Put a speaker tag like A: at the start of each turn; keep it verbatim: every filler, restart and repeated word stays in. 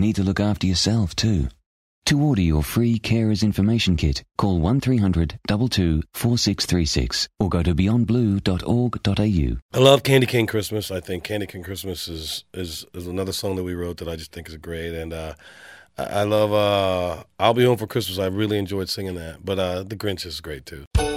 A: need to look after yourself too. To order your free Carers Information Kit, call one three hundred two two four six three six or go to beyond blue dot org dot a u.
B: I love Candy Cane Christmas. I think Candy Cane Christmas is, is, is another song that we wrote that I just think is great. And uh, I, I love uh, I'll Be Home for Christmas. I really enjoyed singing that. But uh, The Grinch is great too.